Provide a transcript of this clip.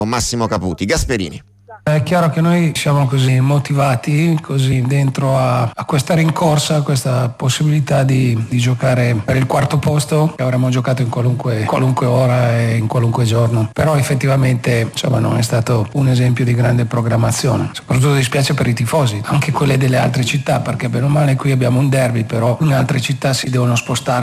con Massimo Caputi. Gasperini. È chiaro che noi siamo così motivati, così dentro a questa rincorsa, a questa possibilità di giocare per il quarto posto che avremmo giocato in qualunque ora e in qualunque giorno. Però effettivamente non è stato un esempio di grande programmazione. Soprattutto dispiace per i tifosi, anche quelle delle altre città, perché bene o male qui abbiamo un derby, però in altre città si devono spostare